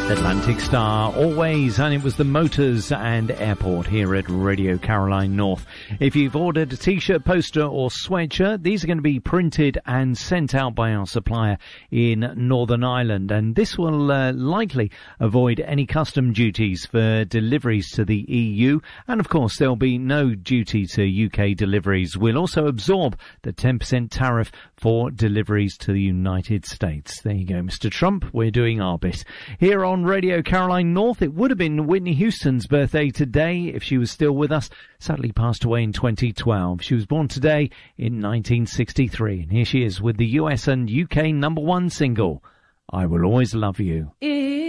Atlantic Star, always, and it was the Motors and Airport here at Radio Caroline North. If you've ordered a t-shirt, poster or sweatshirt, these are going to be printed and sent out by our supplier in Northern Ireland, and this will likely avoid any custom duties for deliveries to the EU, and of course there'll be no duty to UK deliveries. We'll also absorb the 10% tariff for deliveries to the United States. There you go, Mr. Trump, we're doing our bit. Here on Radio Caroline North, it would have been Whitney Houston's birthday today if she was still with us. Sadly passed away in 2012. She was born today in 1963, and here she is with the US and UK #1 single, I Will Always Love You.